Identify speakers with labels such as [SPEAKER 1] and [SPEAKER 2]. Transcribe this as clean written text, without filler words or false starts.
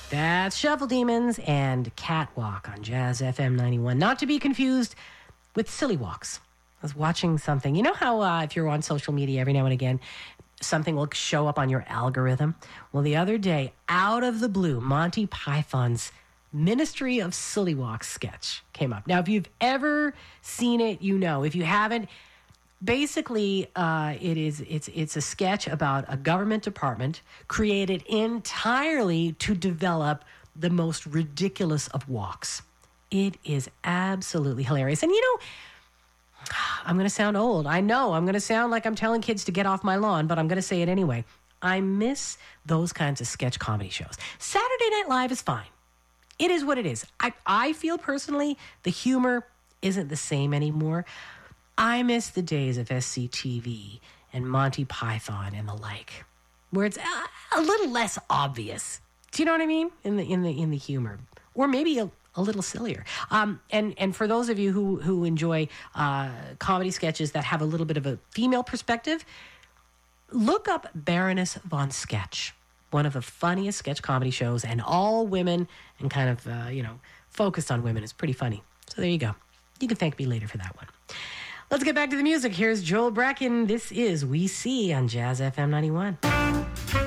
[SPEAKER 1] That's Shuffle Demons and Catwalk on Jazz FM 91. Not to be confused with Silly Walks. I was watching something. You know how if you're on social media every now and again, something will show up on your algorithm? Well, the other day, out of the blue, Monty Python's Ministry of Silly Walks sketch came up. Now, if you've ever seen it, you know. If you haven't, basically, it's a sketch about a government department created entirely to develop the most ridiculous of walks. It is absolutely hilarious. And you know, I'm going to sound old. I know I'm going to sound like I'm telling kids to get off my lawn, but I'm going to say it anyway. I miss those kinds of sketch comedy shows. Saturday Night Live is fine. It is what it is. I feel personally the humor isn't the same anymore. I miss the days of SCTV and Monty Python and the like, where it's a little less obvious. Do you know what I mean? In the humor, or maybe a little sillier. And for those of you who enjoy comedy sketches that have a little bit of a female perspective, look up Baroness von Sketch, one of the funniest sketch comedy shows, and all women and kind of focused on women. It's pretty funny. So there you go. You can thank me later for that one. Let's get back to the music. Here's Joel Bracken. This is We See on Jazz FM 91.